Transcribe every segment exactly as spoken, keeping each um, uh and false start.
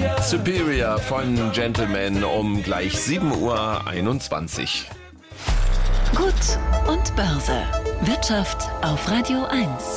Superior von Gentleman um gleich sieben Uhr einundzwanzig. Gut und Börse. Wirtschaft auf Radio eins.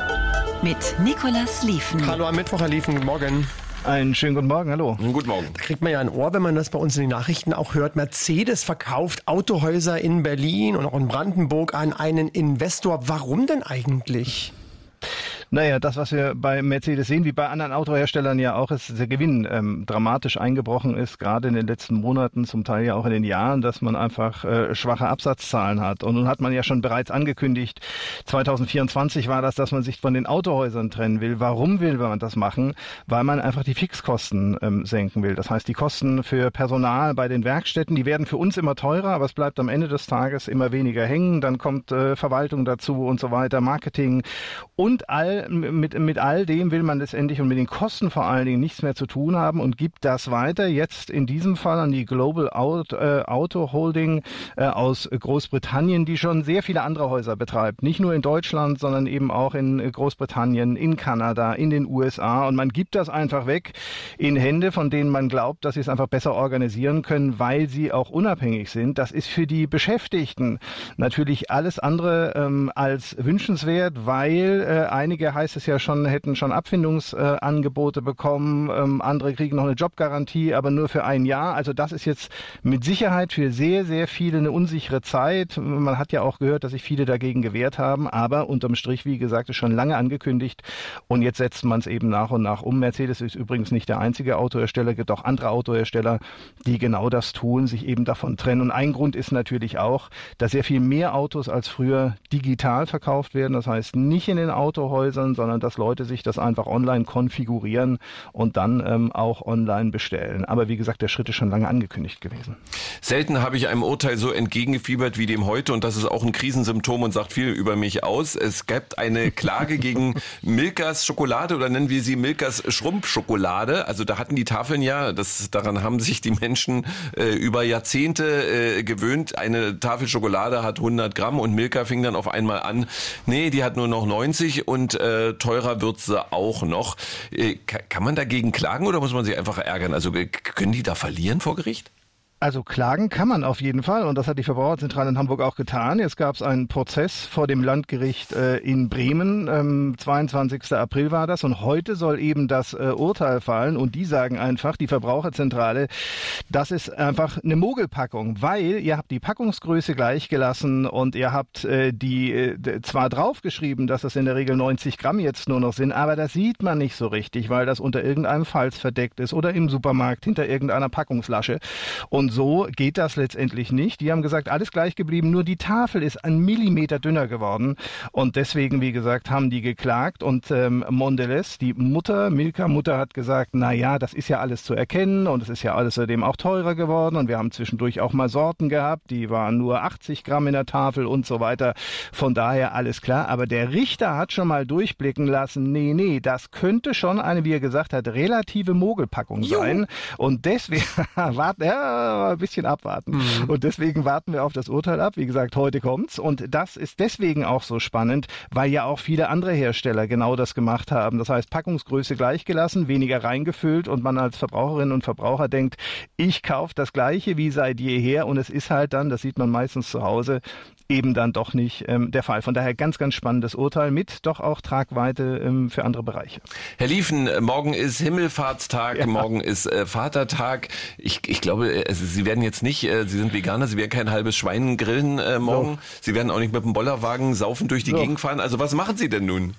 Mit Nicolas Lieven. Hallo am Mittwoch, Herr Lieven, guten Morgen. Einen schönen guten Morgen, hallo. Guten Morgen. Da kriegt man ja ein Ohr, wenn man das bei uns in den Nachrichten auch hört. Mercedes verkauft Autohäuser in Berlin und auch in Brandenburg an einen Investor. Warum denn eigentlich? Naja, das, was wir bei Mercedes sehen, wie bei anderen Autoherstellern ja auch, ist, dass der Gewinn ähm, dramatisch eingebrochen ist, gerade in den letzten Monaten, zum Teil ja auch in den Jahren, dass man einfach äh, schwache Absatzzahlen hat. Und nun hat man ja schon bereits angekündigt, zwanzig vierundzwanzig war das, dass man sich von den Autohäusern trennen will. Warum will man das machen? Weil man einfach die Fixkosten ähm, senken will. Das heißt, die Kosten für Personal bei den Werkstätten, die werden für uns immer teurer, aber es bleibt am Ende des Tages immer weniger hängen. Dann kommt äh, Verwaltung dazu und so weiter, Marketing und all Mit, mit all dem will man letztendlich und mit den Kosten vor allen Dingen nichts mehr zu tun haben und gibt das weiter, jetzt in diesem Fall an die Global Auto, äh, Auto Holding äh, aus Großbritannien, die schon sehr viele andere Häuser betreibt. Nicht nur in Deutschland, sondern eben auch in Großbritannien, in Kanada, in den U S A. Und man gibt das einfach weg in Hände, von denen man glaubt, dass sie es einfach besser organisieren können, weil sie auch unabhängig sind. Das ist für die Beschäftigten natürlich alles andere ähm, als wünschenswert, weil äh, einige heißt es ja schon, hätten schon Abfindungsangebote äh, bekommen, ähm, andere kriegen noch eine Jobgarantie, aber nur für ein Jahr. Also das ist jetzt mit Sicherheit für sehr, sehr viele eine unsichere Zeit. Man hat ja auch gehört, dass sich viele dagegen gewehrt haben, aber unterm Strich, wie gesagt, ist schon lange angekündigt und jetzt setzt man es eben nach und nach um. Mercedes ist übrigens nicht der einzige Autohersteller, gibt auch andere Autohersteller, die genau das tun, sich eben davon trennen. Und ein Grund ist natürlich auch, dass sehr viel mehr Autos als früher digital verkauft werden, das heißt nicht in den Autohäusern, sondern dass Leute sich das einfach online konfigurieren und dann ähm, auch online bestellen. Aber wie gesagt, der Schritt ist schon lange angekündigt gewesen. Selten habe ich einem Urteil so entgegengefiebert wie dem heute und das ist auch ein Krisensymptom und sagt viel über mich aus. Es gibt eine Klage gegen Milkas Schokolade oder nennen wir sie Milkas Schrumpfschokolade. Also da hatten die Tafeln ja, das, daran haben sich die Menschen äh, über Jahrzehnte äh, gewöhnt. Eine Tafel Schokolade hat hundert Gramm und Milka fing dann auf einmal an, nee, die hat nur noch neunzig und äh, teurer wird sie auch noch. Äh, kann man dagegen klagen oder muss man sich einfach ärgern? Also äh, können die da verlieren vor Gericht? Also klagen kann man auf jeden Fall und das hat die Verbraucherzentrale in Hamburg auch getan. Jetzt gab es einen Prozess vor dem Landgericht äh, in Bremen, ähm, zweiundzwanzigsten April war das und heute soll eben das äh, Urteil fallen und die sagen einfach, die Verbraucherzentrale, das ist einfach eine Mogelpackung, weil ihr habt die Packungsgröße gleich gelassen und ihr habt äh, die äh, zwar draufgeschrieben, dass es in der Regel neunzig Gramm jetzt nur noch sind, aber das sieht man nicht so richtig, weil das unter irgendeinem Falz verdeckt ist oder im Supermarkt hinter irgendeiner Packungslasche und so geht das letztendlich nicht. Die haben gesagt, alles gleich geblieben, nur die Tafel ist ein Millimeter dünner geworden. Und deswegen, wie gesagt, haben die geklagt. Und ähm, Mondelez, die Mutter, Milka Mutter, hat gesagt, na ja, das ist ja alles zu erkennen und es ist ja außerdem auch teurer geworden. Und wir haben zwischendurch auch mal Sorten gehabt, die waren nur achtzig Gramm in der Tafel und so weiter. Von daher alles klar. Aber der Richter hat schon mal durchblicken lassen, nee, nee, das könnte schon eine, wie er gesagt hat, relative Mogelpackung sein. Juhu. Und deswegen, warte, ja, ein bisschen abwarten. Mhm. Und deswegen warten wir auf das Urteil ab. Wie gesagt, heute kommt's. Und das ist deswegen auch so spannend, weil ja auch viele andere Hersteller genau das gemacht haben. Das heißt, Packungsgröße gleichgelassen, weniger reingefüllt und man als Verbraucherinnen und Verbraucher denkt, ich kaufe das Gleiche wie seit jeher und es ist halt dann, das sieht man meistens zu Hause, eben dann doch nicht ähm, der Fall. Von daher ganz, ganz spannendes Urteil mit doch auch Tragweite ähm, für andere Bereiche. Herr Lieven, morgen ist Himmelfahrtstag, ja. Morgen ist äh, Vatertag. Ich, ich glaube, also Sie werden jetzt nicht, äh, Sie sind Veganer, Sie werden kein halbes Schwein grillen äh, morgen. So. Sie werden auch nicht mit dem Bollerwagen saufen durch die so. Gegend fahren. Also was machen Sie denn nun?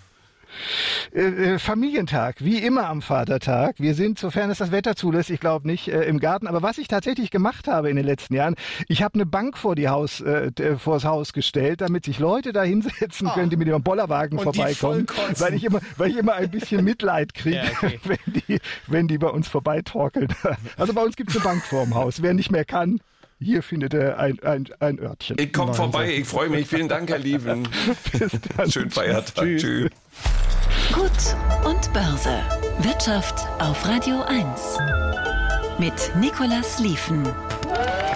Äh, Familientag, wie immer am Vatertag. Wir sind, sofern es das Wetter zulässt, ich glaube nicht, äh, im Garten. Aber was ich tatsächlich gemacht habe in den letzten Jahren, ich habe eine Bank vor die Haus, äh, vors Haus gestellt, damit sich Leute da hinsetzen können, oh. die mit ihrem Bollerwagen und vorbeikommen. Weil ich immer, weil ich immer ein bisschen Mitleid kriege, ja, okay. wenn die, wenn die bei uns vorbeitorkeln. Also bei uns gibt es eine Bank vorm Haus. Wer nicht mehr kann, hier findet er ein, ein, ein Örtchen. Ich komme vorbei, ich freue mich. Vielen Dank, Herr Lieven. Bis dann. Schönen Feiertag. Tschüss. Tschüss. Gut und Börse. Wirtschaft auf Radio eins. Mit Nicolas Lieven.